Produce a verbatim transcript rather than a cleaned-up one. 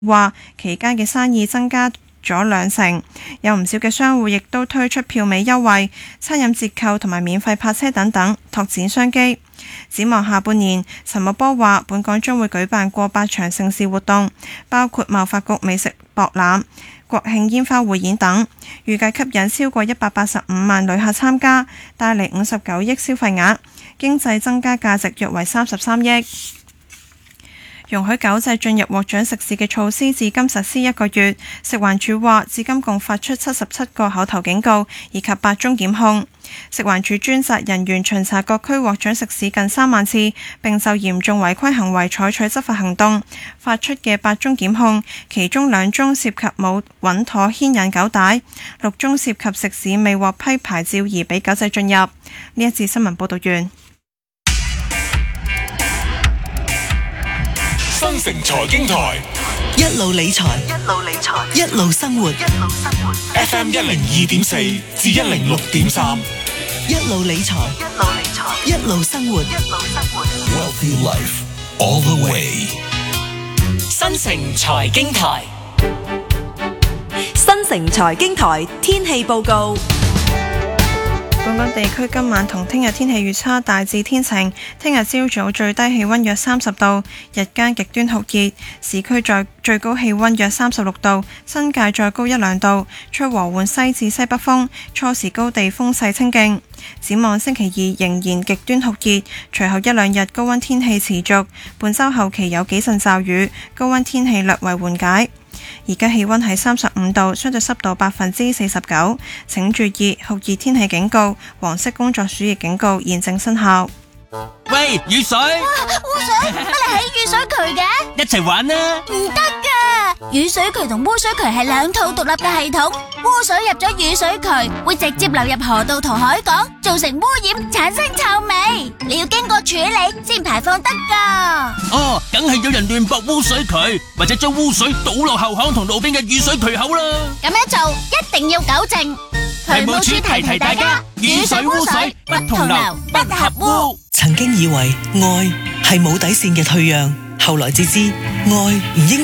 話期間嘅生意增加咗兩成，有唔少嘅商戶亦都推出票尾優惠、餐飲折扣同埋免費泊車等等，拓展商機。展望下半年，陳茂波話本港將會舉辦過百場盛事活動，包括貿發局美食博覽、國慶煙花匯演等，預計吸引超過一百八十五萬旅客參加，帶嚟五十九億消費額，經濟增加價值約為三十三億。容許狗隻進入獲獎食肆嘅措施至今實施一個月，食環署話至今共發出七十七個口頭警告以及八宗檢控。食環署專責人員巡查各區獲獎食肆近三萬次，並就嚴重違規行為採取執法行動，發出嘅八宗檢控，其中兩宗涉及冇穩妥牽引狗帶，六宗涉及食肆未獲批牌照而俾狗隻進入。呢一節新聞報道完。 新城財經台一路理財，一路理財，一路生活，一路生活。 F M 一零二點四至一零六點三， 一路理財，一路理財，一路生活，一路生活。 Wealthy Life all the way。 新城財經台， 新城財經台天氣報告。 本港地區今晚同聽日天氣預測大致天晴，聽日朝早最低氣溫約三十度，日間極端酷熱，市區在最高氣溫約三十六度，新界再高一兩度，吹和緩西至西北風，初時高地風勢清勁。展望星期二仍然極端酷熱，隨後一兩日高溫天氣持續，本週後期有幾陣驟雨，高溫天氣略為緩解。而家氣溫係三十五度，相對濕度百分之四十九，請注意酷熱天氣警告、黃色工作暑熱警告現正生效。 喂，雨水！ 污水，乜你喺雨水渠嘅？ 一齊玩啦！ 唔得噶，雨水渠同污水渠係兩套獨立嘅系統，污水入咗雨水渠會直接流入河道同海港，造成污染，產生臭味，你要經過處理先排放得噶。 哦，梗係有人亂駁污水渠，或者將污水倒落後巷同路邊嘅雨水渠口啦。 咁樣做一定要糾正。 渠務署提提大家，雨水污水不同流，不合污。 曾經以為愛係冇底線嘅退讓，後來至知愛唔應